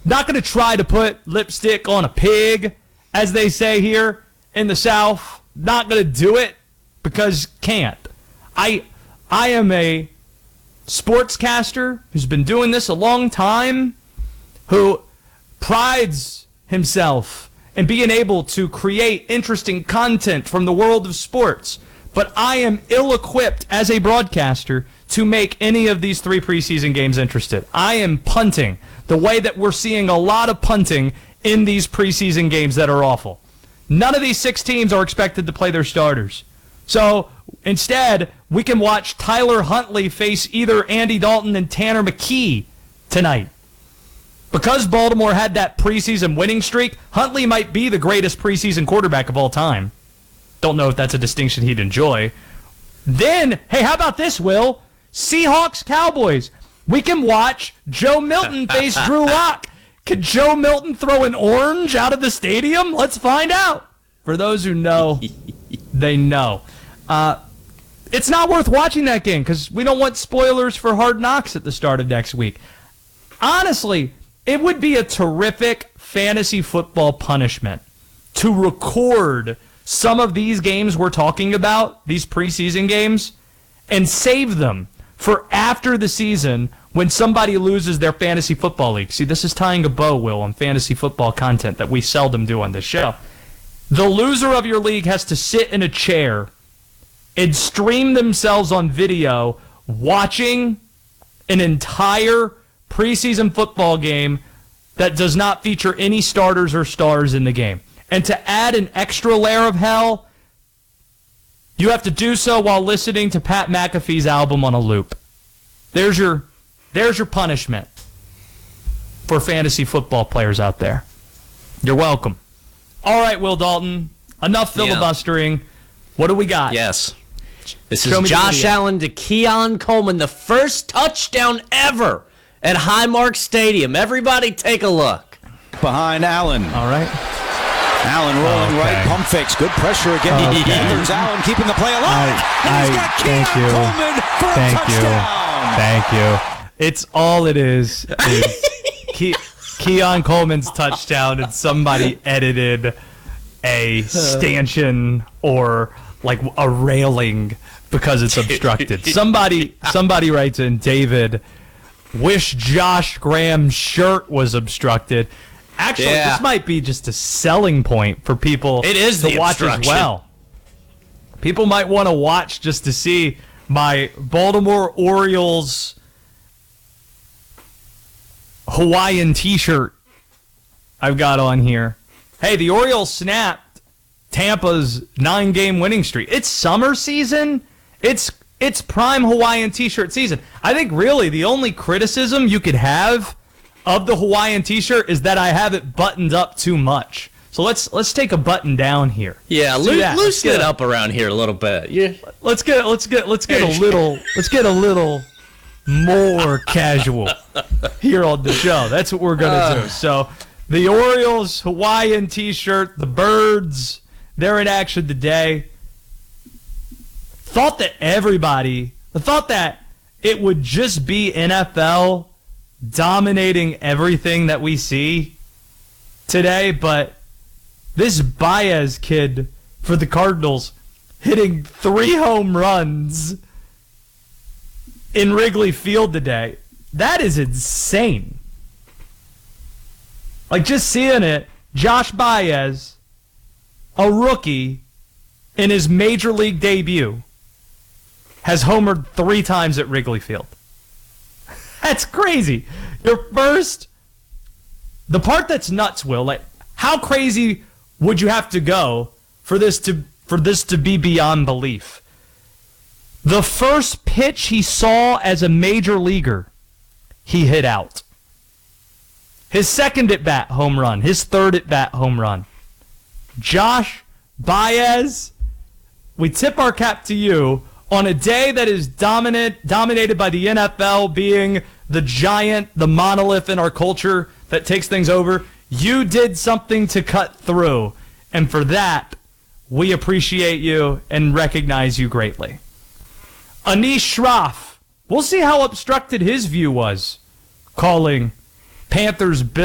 Not going to try to put lipstick on a pig, as they say here in the South. Not going to do it because can't. I am a sportscaster who's been doing this a long time, who prides himself in being able to create interesting content from the world of sports. But I am ill-equipped as a broadcaster to make any of these 3 preseason games interested. I am punting the way that we're seeing a lot of punting in these preseason games that are awful. None of these 6 teams are expected to play their starters. So instead, we can watch Tyler Huntley face either Andy Dalton and Tanner McKee tonight. Because Baltimore had that preseason winning streak, Huntley might be the greatest preseason quarterback of all time. Don't know if that's a distinction he'd enjoy. Then, hey, how about this, Will? Seahawks, Cowboys. We can watch Joe Milton face Drew Lock. Could Joe Milton throw an orange out of the stadium? Let's find out. For those who know, they know. It's not worth watching that game because we don't want spoilers for Hard Knocks at the start of next week. Honestly, it would be a terrific fantasy football punishment to record some of these games we're talking about, these preseason games, and save them for after the season when somebody loses their fantasy football league. See, this is tying a bow, Will, on fantasy football content that we seldom do on this show. The loser of your league has to sit in a chair and stream themselves on video watching an entire preseason football game that does not feature any starters or stars in the game. And to add an extra layer of hell, you have to do so while listening to Pat McAfee's album on a loop. There's your punishment for fantasy football players out there. You're welcome. All right, Will Dalton, enough filibustering. Yeah. What do we got? Yes. This is Josh Allen to Keon Coleman, the first touchdown ever at Highmark Stadium. Everybody take a look. Behind Allen. All right. Allen rolling right, pump fakes, good pressure again. There's Allen keeping the play alive. And he's got Keon Coleman for a touchdown. Thank you. It's all it is Keon Coleman's touchdown, and somebody edited a stanchion or like a railing because it's obstructed. Somebody writes in, David, wish Josh Graham's shirt was obstructed. Actually, this might be just a selling point for people to watch as well. People might want to watch just to see my Baltimore Orioles Hawaiian t-shirt I've got on here. Hey, the Orioles snapped Tampa's 9-game winning streak. It's summer season. It's prime Hawaiian t-shirt season. I think really the only criticism you could have of the Hawaiian t-shirt is that I have it buttoned up too much. So let's take a button down here. Yeah, loosen it up around here a little bit. Yeah. Let's get a little more casual here on the show. That's what we're gonna do. So the Orioles Hawaiian t-shirt, the Birds, they're in action today. Thought that it would just be NFL dominating everything that we see today, but this Baez kid for the Cardinals hitting 3 home runs in Wrigley Field today, that is insane. Like, just seeing it, Josh Baez, a rookie in his major league debut, has homered 3 times at Wrigley Field. That's crazy. The part that's nuts, Will, like, how crazy would you have to go for this to be beyond belief? The first pitch he saw as a major leaguer, he hit out. His second at-bat, home run. His third at-bat, home run. Josh Baez, we tip our cap to you on a day that is dominated by the NFL being the giant, the monolith in our culture that takes things over. You did something to cut through, and for that, we appreciate you and recognize you greatly. Anish Shroff, we'll see how obstructed his view was calling Panthers